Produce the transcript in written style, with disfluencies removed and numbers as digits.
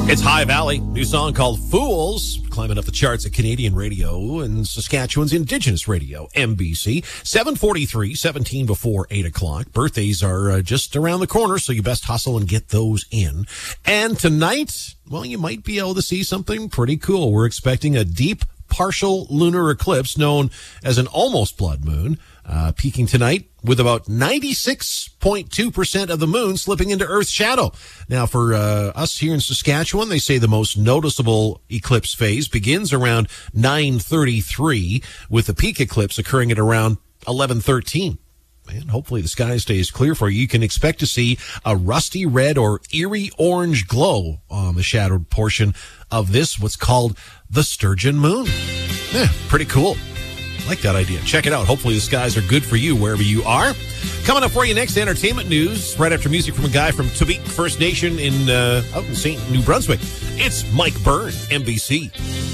It's High Valley, new song called Fools, climbing up the charts at Canadian radio and Saskatchewan's Indigenous radio, MBC. 7:43, 17 before 8 o'clock. Birthdays are just around the corner, so you best hustle and get those in. And tonight, well, you might be able to see something pretty cool. We're expecting a deep partial lunar eclipse known as an almost blood moon, peaking tonight with about 96.2% of the moon slipping into Earth's shadow. Now, for us here in Saskatchewan, they say the most noticeable eclipse phase begins around 9:33, with the peak eclipse occurring at around 11:13. Man, hopefully the sky stays clear for you. You can expect to see a rusty red or eerie orange glow on the shadowed portion of this, what's called the Sturgeon Moon. Yeah, pretty cool. Like that idea. Check it out. Hopefully the skies are good for you wherever you are. Coming up for you next, entertainment news. Right after music from a guy from Tubik First Nation out in St. New Brunswick. It's Mike Byrne, MBC.